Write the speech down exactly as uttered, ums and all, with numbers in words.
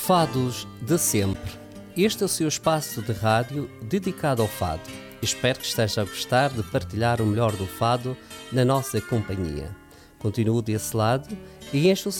Fados de sempre. Este é o seu espaço de rádio dedicado ao fado. Espero que esteja a gostar de partilhar o melhor do fado na nossa companhia. Continue desse lado e enche o